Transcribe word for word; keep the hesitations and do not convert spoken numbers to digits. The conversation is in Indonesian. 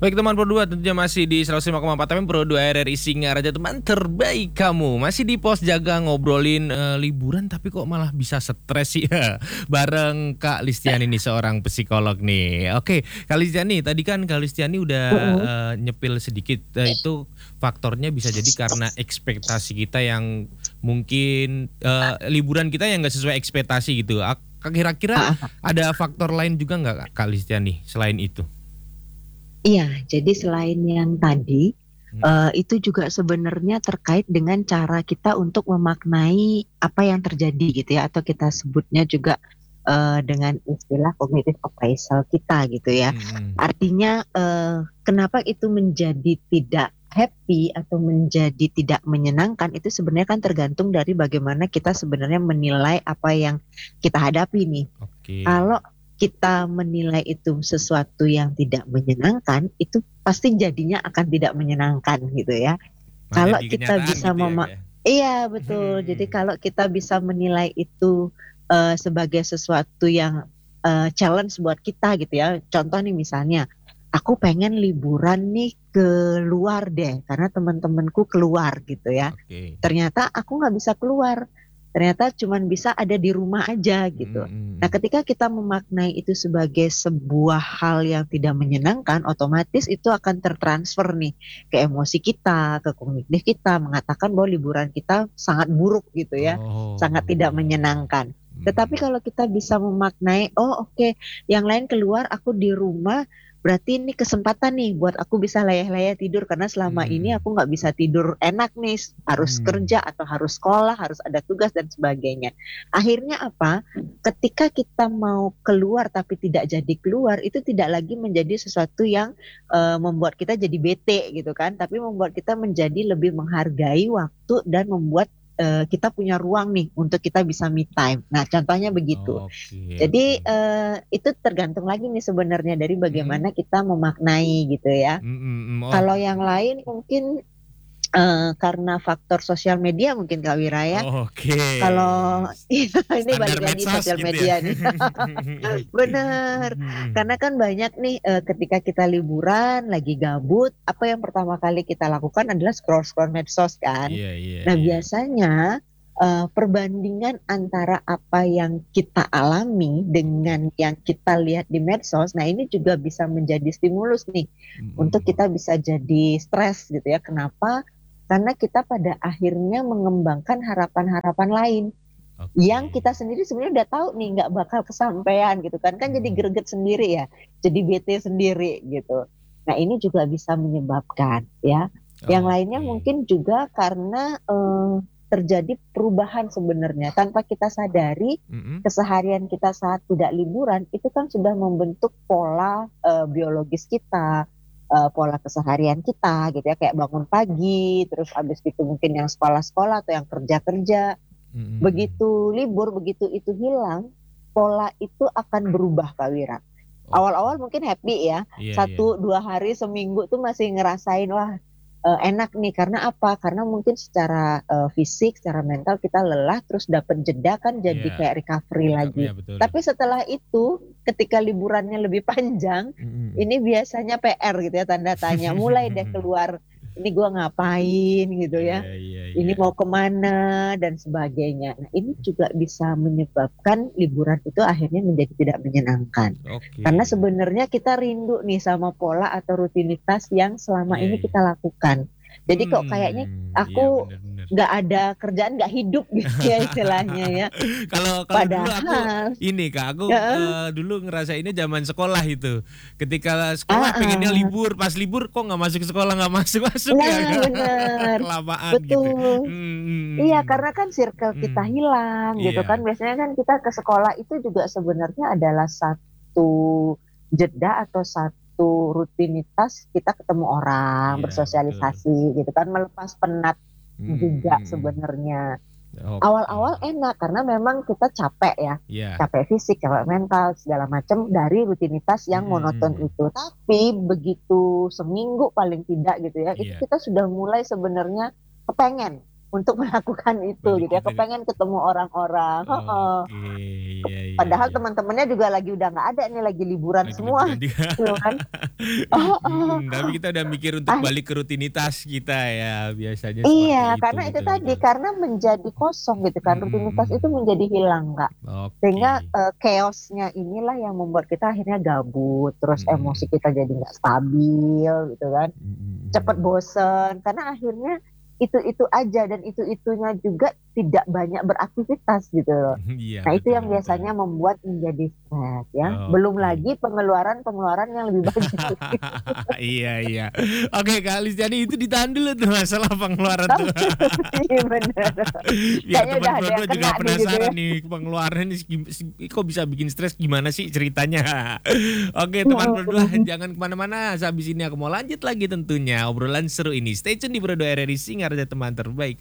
Baik teman Pro dua, tentunya masih di seratus lima koma empat F M Pro dua R R I Singaraja, teman terbaik kamu. Masih di Pos Jaga ngobrolin eh, liburan tapi kok malah bisa stres sih ya. Bareng Kak Listiani nih, seorang psikolog nih. Oke, Kak Listiani, tadi kan Kak Listiani udah Mm-mm. eh, nyepil sedikit, eh, itu faktornya bisa jadi karena ekspektasi kita yang mungkin eh, liburan kita yang nggak sesuai ekspektasi gitu. Ak- Kira-kira Ah, ah. ada faktor lain juga nggak Kak Listiani selain itu? Iya, jadi selain yang tadi, Hmm. eh, itu juga sebenarnya terkait dengan cara kita untuk memaknai apa yang terjadi gitu ya, atau kita sebutnya juga eh, dengan istilah cognitive appraisal kita gitu ya. Hmm. Artinya, eh, kenapa itu menjadi tidak happy atau menjadi tidak menyenangkan itu sebenarnya kan tergantung dari bagaimana kita sebenarnya menilai apa yang kita hadapi nih. Oke. Kalau kita menilai itu sesuatu yang tidak menyenangkan, itu pasti jadinya akan tidak menyenangkan gitu ya. Hanya Kalau di kita kenyataan bisa gitu ya, Kak, mema ya? Iya betul. Jadi Hmm. kalau kita bisa menilai itu eh, sebagai sesuatu yang eh, challenge buat kita gitu ya. Contoh nih misalnya, aku pengen liburan nih ke luar deh, karena teman-temanku keluar gitu ya. Oke. Ternyata aku nggak bisa keluar. Ternyata cuman bisa ada di rumah aja gitu. Nah, Mhm. ketika kita memaknai itu sebagai sebuah hal yang tidak menyenangkan, otomatis itu akan tertransfer nih ke emosi kita, ke kognitif kita, mengatakan bahwa liburan kita sangat buruk gitu ya, sangat tidak Oh. menyenangkan. Tetapi Mhm. kalau kita bisa memaknai, oh oke, okay, yang lain keluar, aku di rumah, berarti ini kesempatan nih buat aku bisa layah-layah tidur karena selama ini Mhm. aku nggak bisa tidur enak nih, harus Mmm. kerja atau harus sekolah, harus ada tugas dan sebagainya. Akhirnya apa? Ketika kita mau keluar tapi tidak jadi keluar, itu tidak lagi menjadi sesuatu yang eh, membuat kita jadi bete gitu kan, tapi membuat kita menjadi lebih menghargai waktu dan membuat eh, kita punya ruang nih untuk kita bisa me time. Nah, contohnya begitu. Oke oke. Jadi eh, itu tergantung lagi nih sebenarnya dari Mhm. bagaimana kita memaknai gitu ya. Mhm mhm. Oh, Kalau yang lain mungkin eh, karena faktor sosial media mungkin Kak Wira ya. oke. Kalau ini Standar balik lagi medsos sosial gitu ya? media nih. Bener. Karena Mhm. kan banyak nih eh, ketika kita liburan lagi gabut, apa yang pertama kali kita lakukan adalah scroll-scroll medsos kan. Iya iya Nah, iya. biasanya eh, perbandingan antara apa yang kita alami Oke. dengan yang kita lihat di medsos, nah ini juga bisa menjadi stimulus nih untuk Mhm. kita bisa jadi stres gitu ya. Kenapa? Karena kita pada akhirnya mengembangkan harapan-harapan lain yang Oke. kita sendiri sebenarnya udah tahu nih nggak bakal kesampaian gitu kan, kan jadi Mhm. greget sendiri ya, jadi bete sendiri gitu. Nah ini juga bisa menyebabkan ya. Yang lainnya Oke. mungkin juga karena eh, terjadi perubahan sebenarnya tanpa kita sadari, Mhm. keseharian kita saat tidak liburan itu kan sudah membentuk pola eh, biologis kita, eh, pola keseharian kita gitu ya, kayak bangun pagi terus habis itu mungkin yang sekolah-sekolah atau yang kerja-kerja. Mhm. Begitu libur, begitu itu hilang, pola itu akan berubah Kak Wira. Oke. Awal-awal mungkin happy ya, Iya iya. satu dua hari seminggu tuh masih ngerasain wah eh, enak nih. Karena apa? Karena mungkin secara eh, fisik, secara mental kita lelah, terus dapat jeda kan jadi Iya. kayak recovery Reka lagi. iya betul. Tapi setelah itu, ketika liburannya lebih panjang, Mhm. ini biasanya P R gitu ya, tanda tanya. Mulai deh keluar, ini gua ngapain gitu ya, Iya iya ini iya. mau kemana dan sebagainya. Nah, ini juga bisa menyebabkan liburan itu akhirnya menjadi tidak menyenangkan. Oke. Karena sebenarnya kita rindu nih sama pola atau rutinitas yang selama Iya ini iya. kita lakukan. Jadi kok kayaknya Hmm, iya aku bener bener. nggak ada kerjaan, nggak hidup gitu ya istilahnya ya. Kalau kalau dulu aku Padahal, ini Kak, aku, ya, eee, dulu ngerasainnya zaman sekolah itu. Ketika ah, sekolah pengennya ah. libur, pas libur kok nggak masuk sekolah, nggak masuk-masuk ya, Nah Kak. bener, Kelamaan gitu. betul. Iya, Mhm karena kan circle kita mhm. hilang gitu kan. Iya Biasanya kan kita ke sekolah itu juga sebenarnya adalah satu jeda atau satu rutinitas kita ketemu orang, iya betul. bersosialisasi gitu kan, melepas penat Mhm juga mhm. sebenarnya. Oke. Awal-awal enak karena memang kita capek ya, Iya. capek fisik, capek mental, segala macam dari rutinitas yang Mhm monoton mhm. itu. Tapi begitu seminggu paling tidak gitu ya, itu Iya. kita sudah mulai sebenarnya kepengen. untuk melakukan itu Balik gitu ya, itu. kepengen ketemu orang-orang, heeh. Oke, iya iya Padahal iya. teman-temannya juga lagi udah nggak ada nih, lagi liburan Lagi semua, liburan juga. gitu kan. Heeh. Mhm, tapi kita udah mikir untuk Ah balik ke rutinitas kita ya, biasanya Iya, seperti itu, karena itu betul tadi, betul. karena menjadi kosong gitu kan, Mhm rutinitas itu mhm. menjadi hilang, Kak. Sehingga, Oke. eee, chaos-nya inilah yang membuat kita akhirnya gabut, terus Mhm emosi mhm. kita jadi nggak stabil gitu kan, Mhm cepet mhm. bosen, karena akhirnya itu-itu aja dan itu-itunya juga tidak banyak beraktivitas gitu loh. Mhm, iya, Nah itu betul yang betul. biasanya membuat menjadi stres ya, belum Oke. lagi pengeluaran-pengeluaran yang lebih banyak lagi. Iya iya. Oke, Kak Listiani itu ditahan dulu tuh masalah pengeluaran tuh. Iya bener, Biar kayaknya udah teman ada yang berdua kena juga nih gitu ya. penasaran nih pengeluarannya segim seg kok bisa bikin stres, gimana sih ceritanya. Oke teman Mhm berdua mhm. jangan kemana-mana, sehabis ini aku mau lanjut lagi tentunya obrolan seru ini. Stay tune di Bro dua R R I Singaraja Teman Terbaik